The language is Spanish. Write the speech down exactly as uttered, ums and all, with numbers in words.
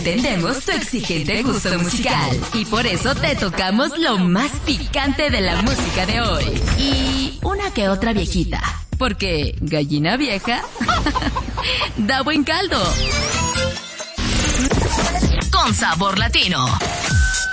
entendemos tu exigente gusto musical y por eso te tocamos lo más picante de la música de hoy. Y una que otra viejita, porque gallina vieja da buen caldo. Con sabor latino.